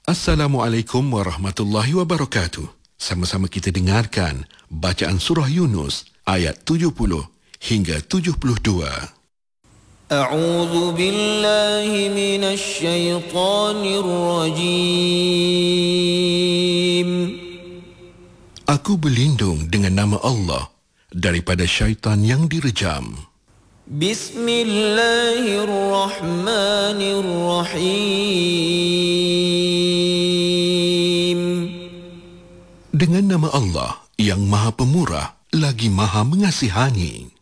Assalamualaikum warahmatullahi wabarakatuh. Sama-sama kita dengarkan bacaan surah Yunus ayat 70 hingga 72. A'udzu billahi minasy syaithanir rajim. Aku berlindung dengan nama Allah daripada syaitan yang direjam. Bismillahirrahmanirrahim. Dengan nama Allah yang Maha Pemurah lagi Maha Mengasihani.